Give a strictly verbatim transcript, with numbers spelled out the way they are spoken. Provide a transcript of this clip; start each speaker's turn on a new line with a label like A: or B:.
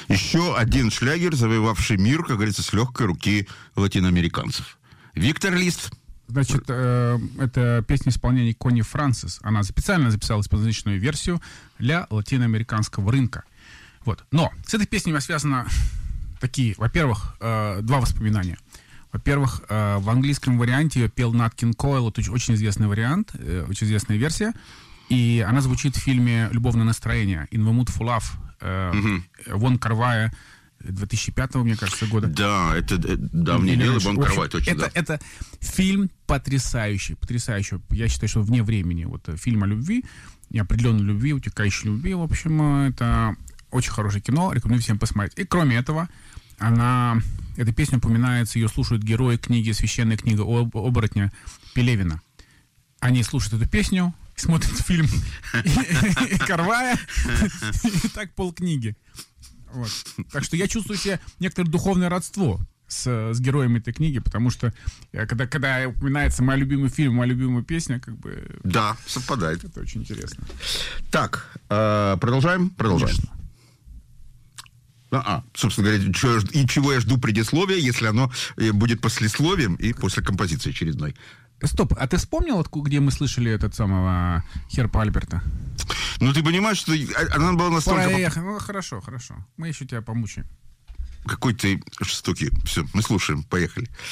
A: Еще один шлягер, завоевавший мир, как говорится, с легкой руки латиноамериканцев. Виктор Лист.
B: Значит, э, это песня исполнения Конни Франсис. Она специально записала исполнительную версию для латиноамериканского рынка. Вот. Но с этой песней у меня связано такие, во-первых, э, два воспоминания. Во-первых, э, в английском варианте ее пел Нат Кинг Койл. Это очень известный вариант, э, очень известная версия. И она звучит в фильме «Любовное настроение» «In the Mood for Love» э, mm-hmm. Вон Кар-вая две тысячи пятого, мне кажется, года.
A: Да, это давнее дело, Вон Кар-вай, точно.
B: Это,
A: да.
B: это фильм потрясающий, потрясающий. Я считаю, что вне времени. Вот фильм о любви, неопределенной любви, утекающей любви. В общем, это очень хорошее кино, рекомендую всем посмотреть. И кроме этого, она, эта песня упоминается, ее слушают герои книги, священная книга об, оборотня Пелевина. Они слушают эту песню, смотрят фильм Кар-вая, и так полкниги. Вот. Так что я чувствую себе некоторое духовное родство с, с героями этой книги, потому что когда, когда упоминается мой любимый фильм, моя любимая песня, как бы...
A: Да, совпадает.
B: Это очень интересно.
A: Так, э, продолжаем? Продолжаем. Конечно. А, собственно говоря, чего я, и чего я жду предисловия, если оно будет послесловием и после композиции очередной.
B: Стоп, а ты вспомнил, где мы слышали этот самого Херпа Альберта?
A: Ну, ты понимаешь, что она была настолько...
B: Поехали. Ну, хорошо, хорошо. Мы еще тебя помучаем.
A: Какой ты жестокий. Все, мы слушаем. Поехали.